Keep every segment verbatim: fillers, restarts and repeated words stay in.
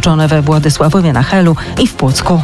uczczone we Władysławowie na Helu i w Płocku.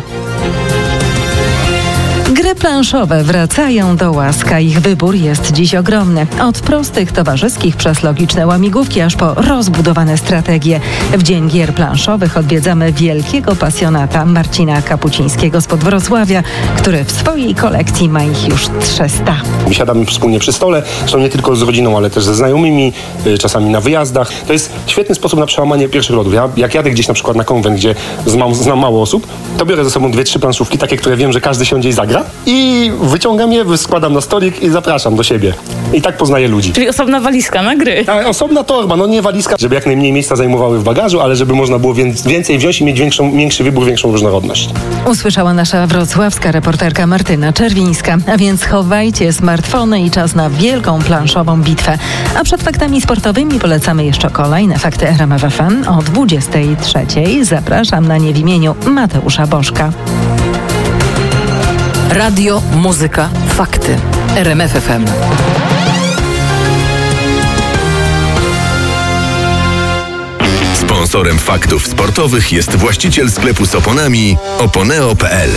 Gry planszowe wracają do łask, a ich wybór jest dziś ogromny. Od prostych towarzyskich przez logiczne łamigłówki aż po rozbudowane strategie. W Dzień Gier Planszowych odwiedzamy wielkiego pasjonata Marcina Kapucińskiego spod Wrocławia, który w swojej kolekcji ma ich już trzysta. Siadamy wspólnie przy stole, są nie tylko z rodziną, ale też ze znajomymi, czasami na wyjazdach. To jest świetny sposób na przełamanie pierwszych lodów. Ja, jak jadę gdzieś na przykład na konwent, gdzie znam, znam mało osób, to biorę ze sobą dwie, trzy planszówki, takie, które wiem, że każdy siądzie i zagra. I wyciągam je, składam na stolik i zapraszam do siebie. I tak poznaję ludzi. Czyli osobna walizka na gry. Tak, osobna torba, no nie walizka, żeby jak najmniej miejsca zajmowały w bagażu, ale żeby można było więcej wziąć i mieć większą, większy wybór, większą różnorodność. Usłyszała nasza wrocławska reporterka Martyna Czerwińska. A więc chowajcie smartfony i czas na wielką planszową bitwę. A przed faktami sportowymi polecamy jeszcze kolejne fakty R M F F M o dwudziestej trzeciej. Zapraszam na nie w imieniu Mateusza Bożka. Radio, muzyka, fakty. R M F F M. Sponsorem faktów sportowych jest właściciel sklepu z oponami oponeo kropka p l.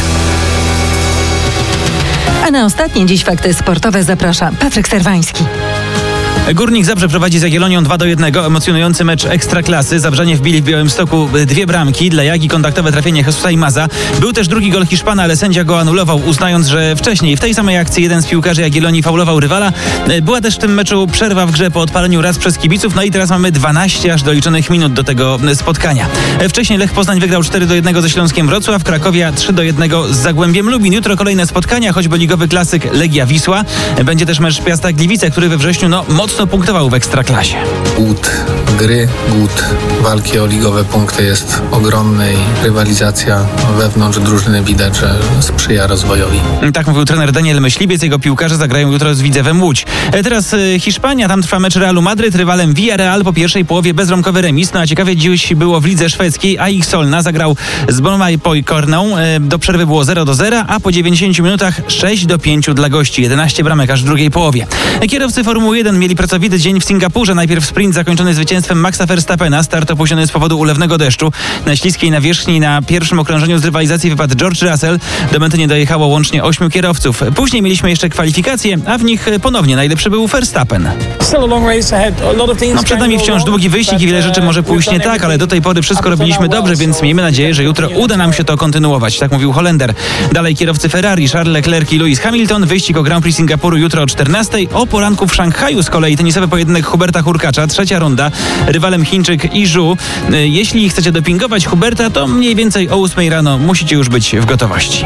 A na ostatnie dziś fakty sportowe zaprasza Patryk Serwański. Górnik Zabrze prowadzi z Jagiellonią dwa do jednego. Emocjonujący mecz Ekstraklasy. Zabrzanie wbili w Białymstoku dwie bramki. Dla Jagi kontaktowe trafienie Jesusa i Maza. Był też drugi gol Hiszpana, ale sędzia go anulował, uznając, że wcześniej w tej samej akcji jeden z piłkarzy Jagiellonii faulował rywala. Była też w tym meczu przerwa w grze po odpaleniu raz przez kibiców. No i teraz mamy dwanaście aż doliczonych minut do tego spotkania. Wcześniej Lech Poznań wygrał cztery do jednego ze Śląskiem Wrocław. Krakowia trzy do jednego z Zagłębiem Lubin. Jutro kolejne spotkania, choćby ligowy klasyk Legia Wisła. Będzie też mecz Piasta Gliwice, który we wrześniu no mocno punktował w Ekstraklasie. Głód gry, głód walki o ligowe punkty jest ogromny i rywalizacja wewnątrz drużyny widać, że sprzyja rozwojowi. Tak mówił trener Daniel Myśliwiec. Jego piłkarze zagrają jutro z Widzewem Łódź. Teraz Hiszpania, tam trwa mecz Realu Madryt, rywalem Villarreal po pierwszej połowie bezbramkowy remis. No a ciekawie dziś było w lidze szwedzkiej. A ich Solna zagrał z Brommapojkorną. Do przerwy było zero do zera, a po dziewięćdziesięciu minutach sześć do pięciu dla gości. jedenaście bramek aż w drugiej połowie. Kierowcy Formuły jeden mieli pracowity dzień w Singapurze. Najpierw sprint zakończony zwycięstwem Maxa Verstappena. Start opóźniony z powodu ulewnego deszczu. Na śliskiej nawierzchni na pierwszym okrążeniu z rywalizacji wypadł George Russell. Do mety nie dojechało łącznie ośmiu kierowców. Później mieliśmy jeszcze kwalifikacje, a w nich ponownie najlepszy był Verstappen. No przed nami wciąż długi wyścig i wiele rzeczy może pójść nie tak, ale do tej pory wszystko robiliśmy dobrze, więc miejmy nadzieję, że jutro uda nam się to kontynuować. Tak mówił Holender. Dalej kierowcy Ferrari, Charles Leclerc i Lewis Hamilton. Wyścig o Grand Prix Singapuru jutro o czternastej. O poranku w Szanghaju z kolei tenisowy pojedynek Huberta Hurkacza, trzecia runda. Rywalem Chińczyk i Zhu. Jeśli chcecie dopingować Huberta, to mniej więcej o ósmej rano musicie już być w gotowości.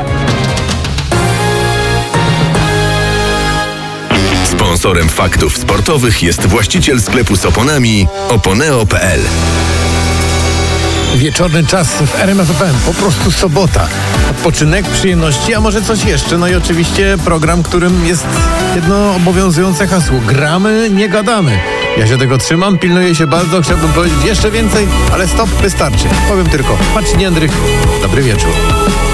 Sponsorem faktów sportowych jest właściciel sklepu z oponami oponeo kropka p l. Wieczorny czas w R M F F M, po prostu sobota. Odpoczynek, przyjemności, a może coś jeszcze. No i oczywiście program, którym jest jedno obowiązujące hasło. Gramy, nie gadamy. Ja się tego trzymam, pilnuję się bardzo, chciałbym powiedzieć jeszcze więcej, ale stop, wystarczy. Powiem tylko, Marcin Jędrych, dobry wieczór.